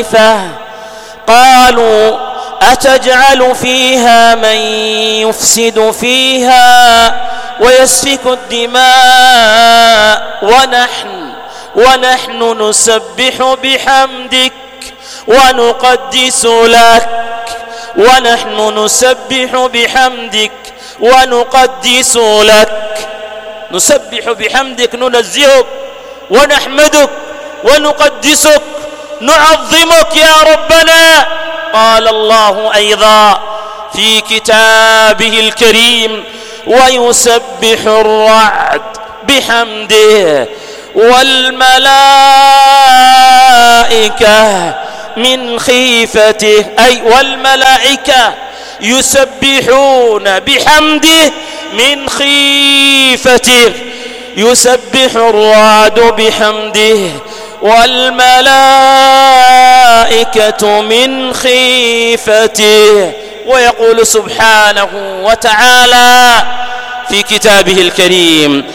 قالوا أتجعل فيها من يفسد فيها ويسفك الدماء ونحن نسبح بحمدك ونقدس لك نسبح بحمدك ننزهك ونحمدك ونقدسك نعظمك يا ربنا. قال الله أيضا في كتابه الكريم ويسبح الرعد بحمده والملائكة من خيفته، أي والملائكة يسبحون بحمده من خيفته. يسبح الرعد بحمده والملائكة من خيفته. ويقول سبحانه وتعالى في كتابه الكريم